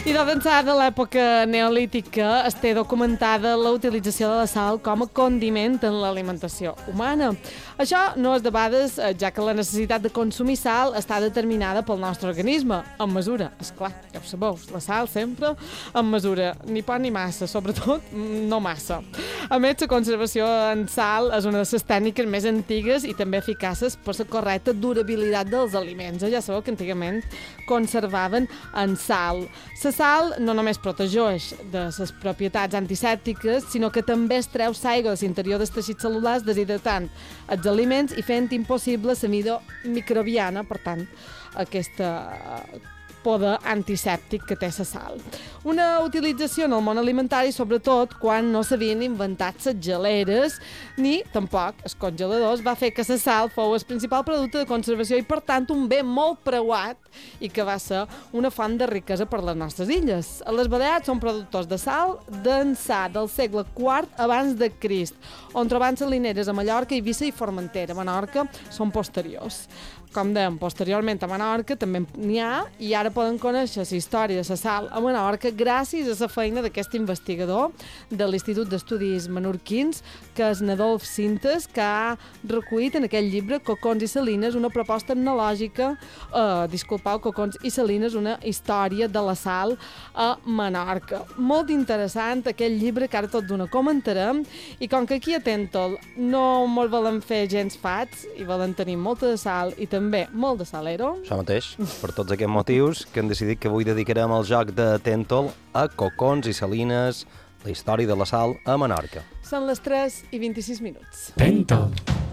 I d'ençà de l'època neolítica es té documentada la utilització de la sal com a condiment en l'alimentació humana. Això no és debades, ja que la necessitat de consumir sal està determinada pel nostre organisme, en mesura, esclar, ja ho sabeu, la sal sempre en mesura, ni poc ni massa, sobretot no massa. A més, la conservació en sal és una de les tècniques més antigues i també eficaces per la correcta durabilitat dels aliments. Ja sabeu que antigament conservaven en sal. La sal no només protegeix de les propietats antisèptiques, sinó que també es treu l'aigua de l'interior dels teixits cel·lulars deshidratant els aliments i fent impossible la mida microbiana, per tant, aquesta poder antisèptic que té la sal. Una utilització en el món alimentari, sobretot quan no s'havien inventat les geleres, ni tampoc els congeladors, va fer que la sal fou el principal producte de conservació i, per tant, un bé molt preuat i que va ser una font de riquesa per les nostres illes. Les Balears són productors de sal d'ençà del segle IV abans de Crist, on trobant salineres a Mallorca, Eivissa i Formentera. A Menorca són posteriors. Com dèiem, posteriorment a Menorca també n'hi ha, i ara poden conèixer la història de la sal a Menorca gràcies a la feina d'aquest investigador de l'Institut d'Estudis Menorquins, que és Nadolf Sintes, que ha recollit en aquell llibre Cocons i Salines una proposta etnològica, Cocons i Salines, una història de la sal a Menorca. Molt interessant aquell llibre, que ara tot d'una comentarem, i com que aquí a Tèntol no molt volen fer gens fats i volen tenir molta de sal i també molt de salero. Això mateix, per tots aquests motius que hem decidit que avui dedicarem el joc de Tèntol a Cocons i Salines, la història de la sal a Menorca. Són les 3:26. Tèntol.